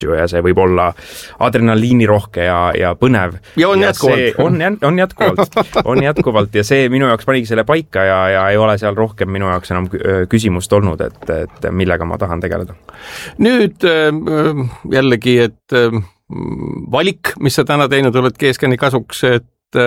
ja see võib olla adrenaliinirohke ja põnev. Ja on jätkuvalt. On jätkuvalt ja see minu jaoks panigi selle paika ja ei ole seal rohkem minu jaoks enam küsimust olnud, et millega ma tahan tegeleda. Nüüd jällegi, et valik, mis sa täna teinud oled G-Scani kasuks, et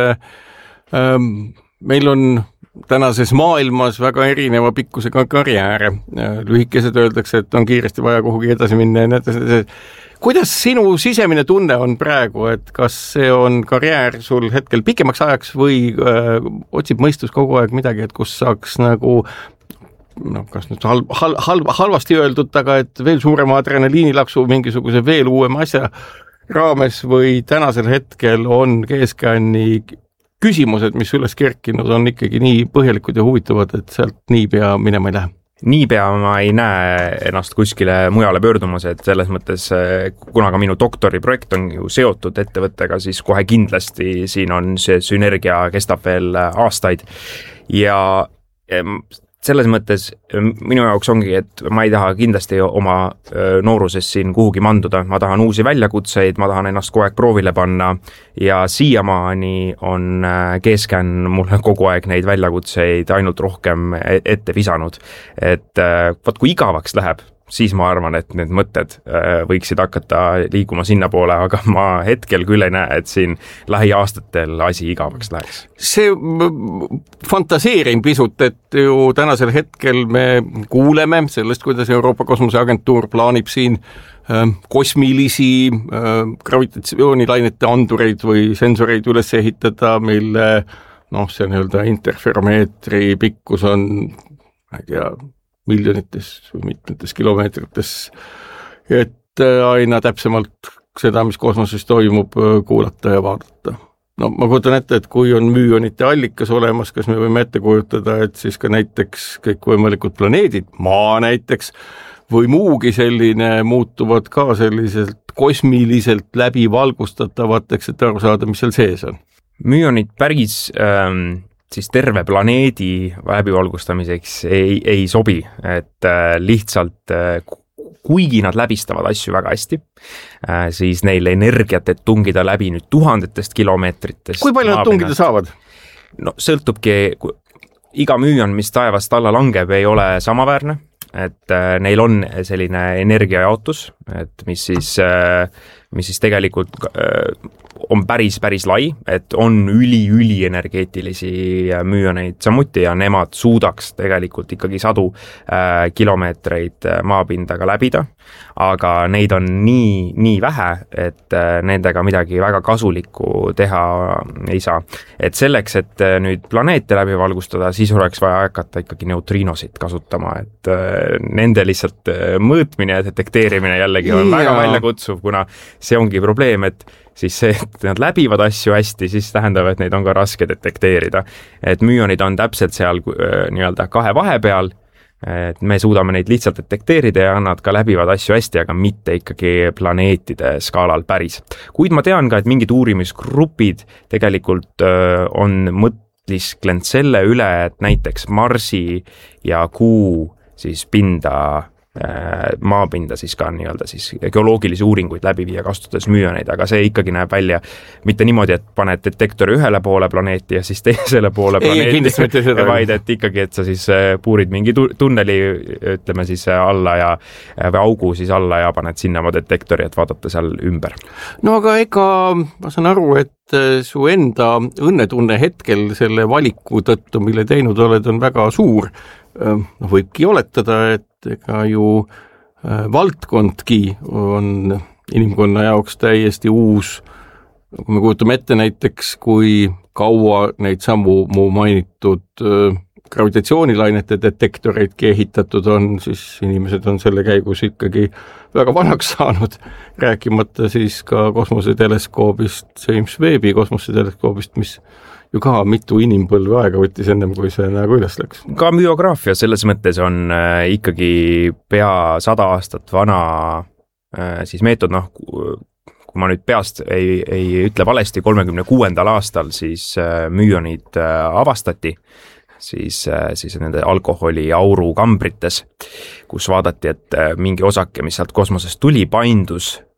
meil on tänases maailmas väga erineva pikkusega karjääre. Lühikesed öeldakse, et on kiiresti vaja kuhugi edasi minna ja nii edasi. Kuidas sinu sisemine tunne on praegu, et kas see on karjäär sul hetkel pikemaks ajaks või otsib mõistus kogu aeg midagi, et kus saaks nagu, kas nüüd halvasti öeldud, aga et veel suurema adrenaliinilaksu mingisuguse veel uuema asja raames või tänasel hetkel on G-Scani küsimused, mis üles kerkinud, on ikkagi nii põhjalikud ja huvitavad, et sealt niipea minema ei lähe? Niipea ma ei näe ennast kuskile mujale pöördumas, et selles mõttes, kuna ka minu doktoriprojekt on ju seotud ettevõttega, siis kohe kindlasti siin on see sünergia kestab veel aastaid ja selles mõttes minu jaoks ongi, et ma ei taha kindlasti oma nooruses siin kuhugi manduda, ma tahan uusi väljakutseid, ma tahan ennast kogu aeg proovile panna ja siiamaani on G-Scan mulle kogu aeg neid väljakutseid ainult rohkem ette visanud. Et kui igavaks läheb, siis ma arvan, et need mõtted võiksid hakata liikuma sinna poole, aga ma hetkel küll ei näe, et siin lähiaastatel asi igavaks läheks. See fantaseerin pisut, et ju tänasel hetkel me kuuleme sellest, kuidas Euroopa Kosmoseagentuur plaanib siin kosmilisi gravitatsioonilainete andureid või sensoreid üles ehitada, mille see nii-öelda interferomeetri pikkus on, ma ei tea, miljonites või mitmetes kilomeetrites, et aina täpsemalt seda, mis kosmoses toimub, kuulata ja vaadata. Ma kujutan ette, et kui on müünite allikas olemas, kas me võime ette kujutada, et siis ka näiteks kõik võimalikud planeedid, maa näiteks, või muugi selline muutuvad ka selliselt kosmiliselt läbi valgustatavateks, et aru saada, mis seal sees on. Müünid päris siis terve planeedi läbivalgustamiseks ei sobi, et lihtsalt kuigi nad läbistavad asju väga hästi, siis neil energiat, et tungida läbi nüüd tuhandetest kilomeetritest. Kui palju nad tungida saavad? Sõltubki, iga müün, mis taevast alla langeb, ei ole samaväärne, et neil on selline energiajaotus, et mis siis tegelikult on päris lai, et on üli energeetilisi müüoneid samuti ja nemad suudaks tegelikult ikkagi 100 kilomeetreid maapindaga läbida, aga neid on nii vähe, et nendega midagi väga kasulikku teha ei saa. Et selleks, et nüüd planeete läbi valgustada, siis oleks vaja hakata ikkagi neutriinosid kasutama, et nende lihtsalt mõõtmine ja detekteerimine jällegi on väga väljakutsuv, kuna see ongi probleem, et siis see, et nad läbivad asju hästi, siis tähendab, et neid on ka raske detekteerida. Et müünid on täpselt seal nii-öelda kahe vahepeal, et me suudame neid lihtsalt detekteerida ja nad ka läbivad asju hästi, aga mitte ikkagi planeetide skaalal päris. Kuid ma tean ka, et mingid uurimisgrupid tegelikult on mõtlisklenud selle üle, et näiteks Marsi ja Kuu siis maapinda siis ka nii-öelda siis geoloogilisi uuringuid läbi viia kasutades müüoneid, aga see ikkagi näeb välja mitte niimoodi, et paned detektori ühele poole planeeti ja siis teisele poole planeeti, vaid et ikkagi, et sa siis puurid mingi tunneli, ütleme siis alla või augu siis alla ja paned sinna oma detektori, et vaadata seal ümber. No aga ega ma saan aru, et su enda õnnetunne hetkel selle valiku tõttu, mille teinud oled, on väga suur. Võibki oletada, et ega ju valdkondki on inimkonna jaoks täiesti uus. Kui me kujutame ette näiteks, kui kaua neid samu mu mainitud gravitatsioonilainete detektoreidki ehitatud on, siis inimesed on selle käigus ikkagi väga vanaks saanud, rääkimata siis ka kosmoseteleskoobist, James Webbi kosmoseteleskoobist, mis ju ka mitu inimpõlve aega võttis ennem, kui see nagu üles läks. Ka myograafia selles mõttes on ikkagi pea 100 aastat vana siis meetod, kui ma nüüd peast ei ütle valesti, 36. aastal siis müünid avastati, siis nende alkoholi auru kambrites, kus vaadati, et mingi osake, mis sealt kosmosest tuli, paindus